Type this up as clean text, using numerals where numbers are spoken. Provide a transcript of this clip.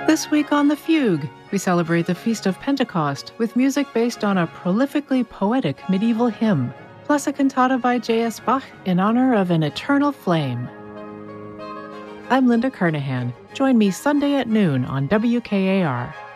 This week on The Fugue, we celebrate the Feast of Pentecost with music based on a prolifically poetic medieval hymn, plus a cantata by J.S. Bach in honor of an eternal flame. I'm Linda Carnahan. Join me Sunday at noon on WKAR.